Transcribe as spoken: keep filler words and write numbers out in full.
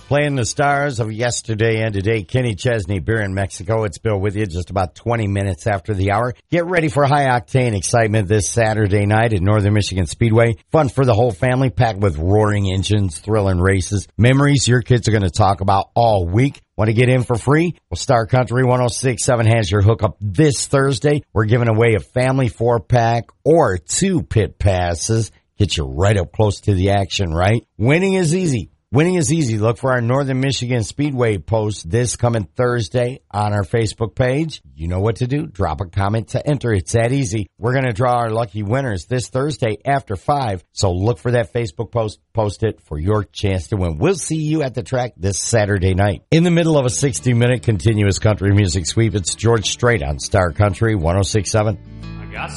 Playing the stars of yesterday and today, Kenny Chesney, Beer in Mexico. It's Bill with you just about twenty minutes after the hour. Get ready for high-octane excitement this Saturday night at Northern Michigan Speedway. Fun for the whole family, packed with roaring engines, thrilling races, memories your kids are going to talk about all week. Want to get in for free? Well, Star Country one oh six point seven has your hookup this Thursday. We're giving away a family four-pack or two pit passes. Get you right up close to the action, right? Winning is easy. Winning is easy. Look for our Northern Michigan Speedway post this coming Thursday on our Facebook page. You know what to do. Drop a comment to enter. It's that easy. We're going to draw our lucky winners this Thursday after five. So look for that Facebook post. Post it for your chance to win. We'll see you at the track this Saturday night. In the middle of a sixty-minute continuous country music sweep, it's George Strait on Star Country one oh six point seven.